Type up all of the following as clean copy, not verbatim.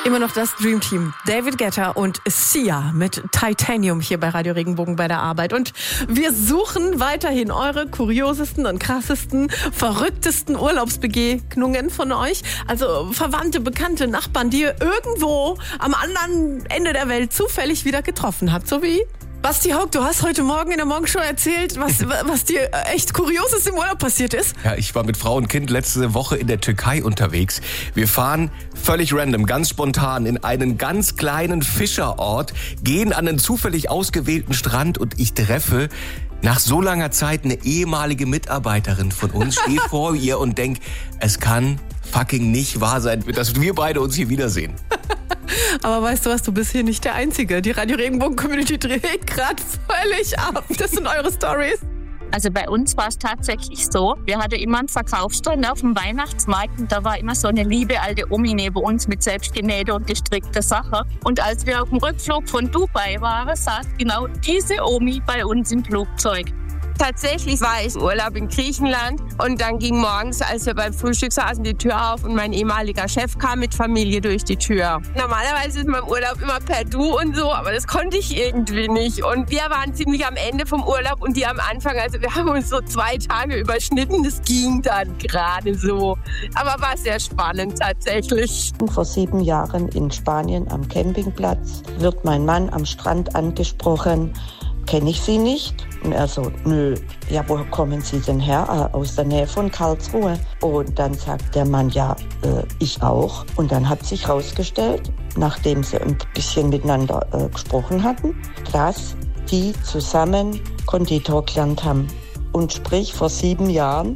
Immer noch das Dream Team. David Guetta und Sia mit Titanium hier bei Radio Regenbogen bei der Arbeit. Und wir suchen weiterhin eure kuriosesten und krassesten, verrücktesten Urlaubsbegegnungen von euch. Also Verwandte, Bekannte, Nachbarn, die ihr irgendwo am anderen Ende der Welt zufällig wieder getroffen habt. So wie Basti Haug, du hast heute Morgen in der Morgenshow erzählt, was dir echt Kurioses im Urlaub passiert ist. Ja, ich war mit Frau und Kind letzte Woche in der Türkei unterwegs. Wir fahren völlig random, ganz spontan in einen ganz kleinen Fischerort, gehen an einen zufällig ausgewählten Strand und ich treffe nach so langer Zeit eine ehemalige Mitarbeiterin von uns, stehe vor ihr und denk, es kann fucking nicht wahr sein, dass wir beide uns hier wiedersehen. Aber weißt du was, du bist hier nicht der Einzige. Die Radio Regenbogen-Community dreht gerade völlig ab. Das sind eure Stories. Also bei uns war es tatsächlich so, wir hatten immer einen Verkaufsstand auf dem Weihnachtsmarkt und da war immer so eine liebe alte Omi neben uns mit selbstgenähte und gestrickte Sachen. Und als wir auf dem Rückflug von Dubai waren, saß genau diese Omi bei uns im Flugzeug. Tatsächlich war ich im Urlaub in Griechenland und dann ging morgens, als wir beim Frühstück saßen, die Tür auf und mein ehemaliger Chef kam mit Familie durch die Tür. Normalerweise ist man im Urlaub immer per Du und so, aber das konnte ich irgendwie nicht. Und wir waren ziemlich am Ende vom Urlaub und die am Anfang, also wir haben uns so 2 Tage überschnitten, das ging dann gerade so. Aber war sehr spannend tatsächlich. Vor 7 Jahren in Spanien am Campingplatz wird mein Mann am Strand angesprochen. Kenne ich Sie nicht? Und er so, nö. Ja, woher kommen Sie denn her? Aus der Nähe von Karlsruhe. Und dann sagt der Mann, ja, ich auch. Und dann hat sich herausgestellt, nachdem sie ein bisschen miteinander gesprochen hatten, dass die zusammen Konditor gelernt haben. Und sprich, vor 7 Jahren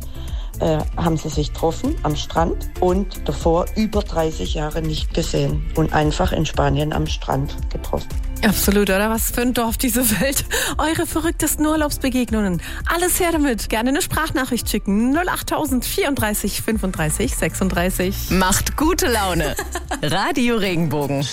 haben sie sich getroffen am Strand und davor über 30 Jahre nicht gesehen. Und einfach in Spanien am Strand getroffen. Absolut, oder? Was für ein Dorf diese Welt. Eure verrücktesten Urlaubsbegegnungen. Alles her damit. Gerne eine Sprachnachricht schicken. 08000 34 35 36. Macht gute Laune. Radio Regenbogen.